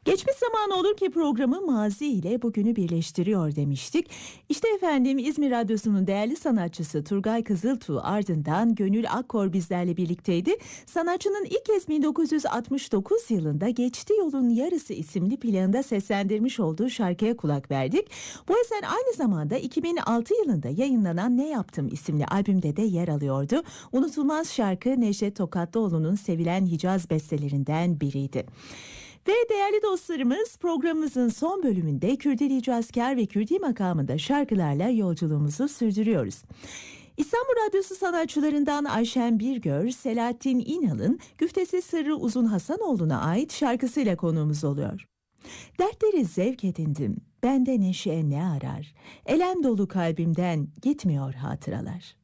Geçmiş zaman olur ki programı mazi ile bugünü birleştiriyor demiştik. İşte efendim İzmir Radyosu'nun değerli sanatçısı Turgay Kızıltuğ, ardından Gönül Akkor bizlerle birlikteydi. Sanatçının ilk kez 1969 yılında Geçti Yolun Yarısı isimli planda seslendirmiş olduğu şarkıya kulak verdik. Bu eser aynı zamanda 2006 yılında yayınlanan Ne Yaptım isimli albümde de yer alıyordu. Unutulmaz şarkı Necdet Tokatlıoğlu'nun sevilen Hicaz bestelerinden biriydi. Ve değerli dostlarımız, programımızın son bölümünde Kürdili Hicazkar ve Kürdi makamında şarkılarla yolculuğumuzu sürdürüyoruz. İstanbul Radyosu sanatçılarından Ayşen Birgör, Selahattin İnal'ın Güftesi Sırrı Uzun Hasanoğlu'na ait şarkısıyla konuğumuz oluyor. Dertleri zevk edindim, bende neşe ne arar, elem dolu kalbimden gitmiyor hatıralar.